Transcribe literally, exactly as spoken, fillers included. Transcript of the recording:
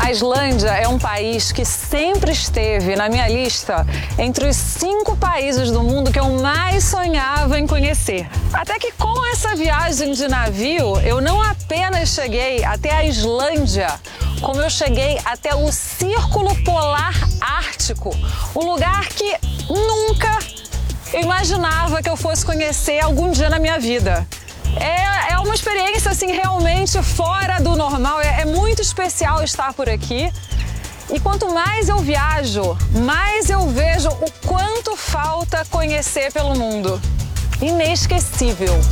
A Islândia é um país que sempre esteve na minha lista entre os cinco países do mundo que eu mais sonhava em conhecer. Até que com essa viagem de navio, eu não apenas cheguei até a Islândia, como eu cheguei até o Círculo Polar Ártico, um lugar que nunca eu imaginava que eu fosse conhecer algum dia na minha vida. É, é uma experiência assim realmente fora do normal, é, é muito especial estar por aqui. E quanto mais eu viajo, mais eu vejo o quanto falta conhecer pelo mundo. Inesquecível!